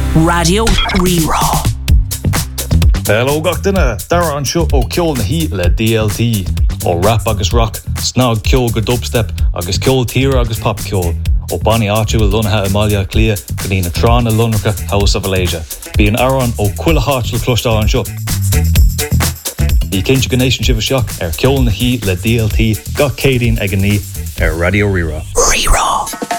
Radio Rerá. Hello gachtainna, dara an seo ó ceol na hí le DLT, ó rap agus rock, snog ceol go dubstep, agus ceol tír agus pop ceol, ó Bonnie áitiú lunathe Amalia Clia, go dtí na trán na lunracha House of Alasia. Bí an aran ó cuila háit le clostá an seo. Ní cinnte go nation sibh seach ceol na hí le DLT, gach cédín ag an ní Radio Rerá. Rerá.